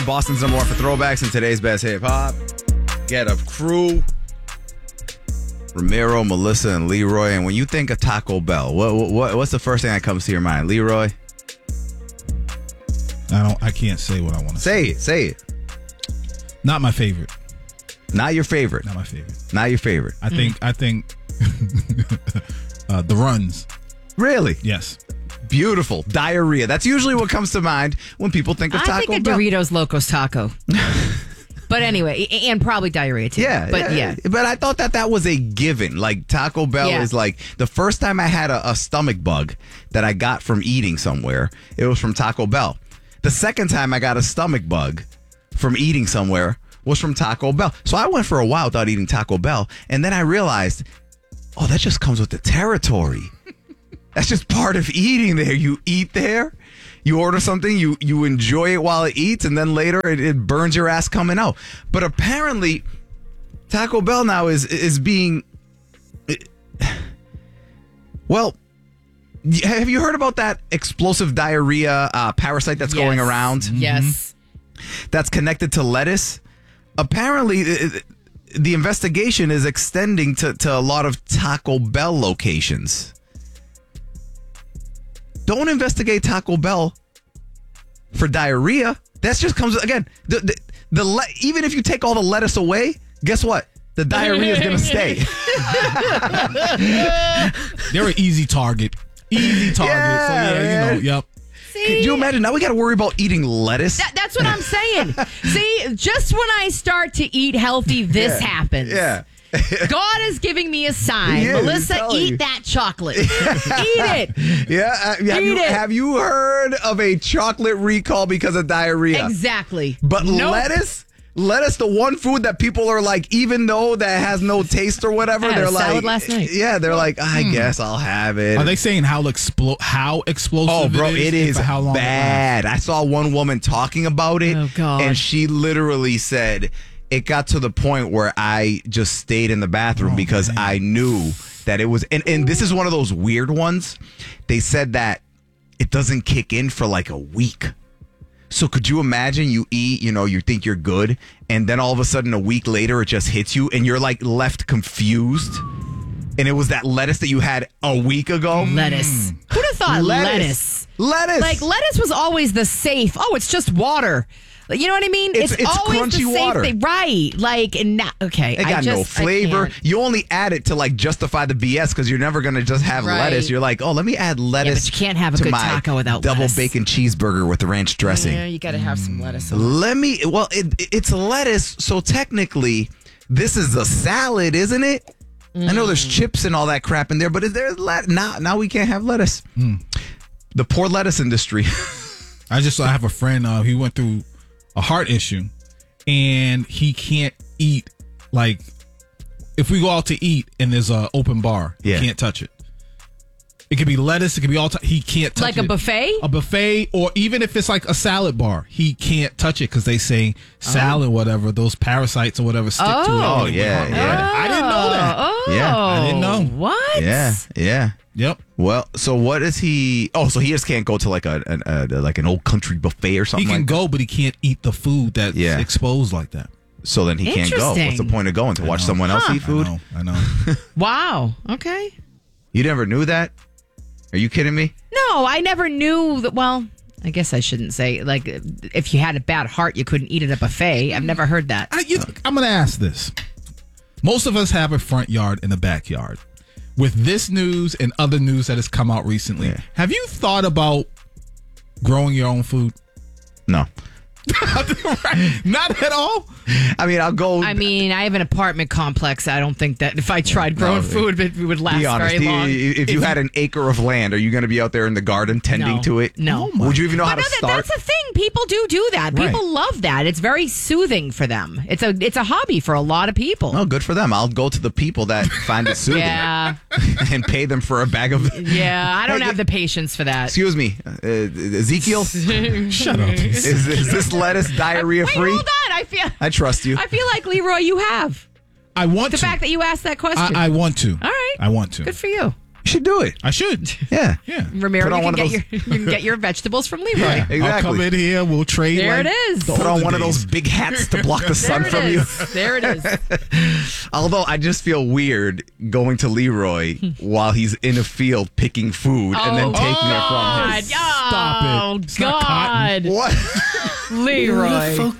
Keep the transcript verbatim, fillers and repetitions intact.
Boston's number one for throwbacks and today's best hip hop. Get Up Crew, Ramiro, Melissa, and Leroy. And when you think of Taco Bell, what, what what's the first thing that comes to your mind, Leroy? I don't. I can't say what I want to say. Say it. Say it. Not my favorite. Not your favorite. Not my favorite. Not your favorite. I think. Mm. I think. uh, the runs. Really? Yes. Beautiful. Diarrhea. That's usually what comes to mind when people think of Taco Bell. I think of Doritos Locos Taco. But anyway, and probably diarrhea too. Yeah, but yeah, yeah. But I thought that that was a given. Like Taco Bell yeah. is like the first time I had a, a stomach bug that I got from eating somewhere. It was from Taco Bell. The second time I got a stomach bug from eating somewhere was from Taco Bell. So I went for a while without eating Taco Bell, and then I realized, oh, that just comes with the territory. That's just part of eating there. You eat there. You order something, you you enjoy it while it eats, and then later it, it burns your ass coming out. But apparently, Taco Bell now is is being... Well, have you heard about that explosive diarrhea uh, parasite that's yes. going around? Yes. That's connected to lettuce? Apparently, the, the investigation is extending to, to a lot of Taco Bell locations. Don't investigate Taco Bell for diarrhea. That just comes again. The, the, the le- even if you take all the lettuce away, guess what? The diarrhea is going to stay. They're an easy target. Easy target. Yeah, so yeah, man. you know, yep. See? Could you imagine? Now we got to worry about eating lettuce. That, that's what I'm saying. See, just when I start to eat healthy, this yeah. happens. Yeah. God is giving me a sign. He is, Melissa, telling eat you. that chocolate. Eat it. Yeah. Uh, have, Eat you, it. have you heard of a chocolate recall because of diarrhea? Exactly. But Nope. lettuce? Lettuce, the one food that people are like, even though that has no taste or whatever, I had a they're salad like, last night. yeah, they're like, I guess I'll have it. Are they saying how explo- how explosive Oh, bro, it is? it is and for how long bad. I saw one woman talking about it, Oh, God. and she literally said it got to the point where I just stayed in the bathroom Oh, because man. I knew that it was. And, and this is one of those weird ones. They said that it doesn't kick in for like a week. So could you imagine you eat, you know, you think you're good, and then all of a sudden a week later it just hits you and you're like left confused? And it was that lettuce that you had a week ago? Lettuce. Who'd have thought lettuce? Lettuce. Like, lettuce was always the safe. Oh, it's just water. Like, you know what I mean? It's- it's always crunchy the safe water. thing. Right. Like, and now, okay. It I got just, no I flavor. can't. You only add it to like justify the B S because you're never going to just have Right. lettuce. You're like, oh, let me add lettuce. you can't have a to good my taco without double lettuce. bacon cheeseburger with ranch dressing. Yeah, you got to have some lettuce. Let me. Well, it, it's lettuce, so technically, this is a salad, isn't it? I know there's chips and all that crap in there, but is there let now? Now we can't have lettuce. The poor lettuce industry. I just I have a friend. Uh, he went through a heart issue, and he can't eat. Like, if we go out to eat and there's a open bar, Yeah. he can't touch it. It could be lettuce. It could be all. T- he can't touch Like it. a buffet? A buffet, or even if it's like a salad bar, he can't touch it because they say salad, whatever, those parasites or whatever stick to it. Oh, It yeah, can- yeah. I didn't know that. Oh, Yeah, I didn't know. What? yeah, yeah. Yep. Well, so what is he? Oh, so he just can't go to like a, an a like an old country buffet or He something. can like go, but he can't eat the food that's Yeah. exposed like that. So then he can't go. What's the Interesting. point of going to watch know. someone else Huh. eat food? I know. I know. Wow. Okay. You never knew that? Are you kidding me? No, I never knew that. Well, I guess I shouldn't say, like, if you had a bad heart, you couldn't eat at a buffet. I've never heard that. I, you, I'm going to ask this. Most of us have a front yard and a backyard. With this news and other news that has come out recently, Yeah. have you thought about growing your own food? No. Right. Not at all. I mean, I'll go. I mean, I have an apartment complex. I don't think that if I tried growing no, food, it would last be honest. very long. If you had an acre of land, are you going to be out there in the garden tending No. to it? No. Would you even know how But to no, that, start? that's a thing. People do do that. Right. People love that. It's very soothing for them. It's a it's a hobby for a lot of people. No, good for them. I'll go to the people that find it soothing Yeah, and pay them for a bag of. yeah. I don't Hey, have the patience for that. Excuse me, uh, Ezekiel. Shut up. Is, is this lettuce diarrhea Wait, free? hold on. I feel I trust you. I feel like Leroy, you have I want the to. fact that you asked that question. I, I want to. All right. I want to. Good for you. You should do it. I should. Yeah. Yeah. Ramiro, Put on you one can, of get your, you can get your vegetables from Leroy. Yeah. Exactly. I'll come in here. We'll trade. There like it is. the Put on older one of days. those big hats to block the sun There it from you. is. There it is. Although I just feel weird going to Leroy while he's in a field picking food and then Oh, taking it from him. God. Stop it. Oh, It's not cotton. God. What? Leroy.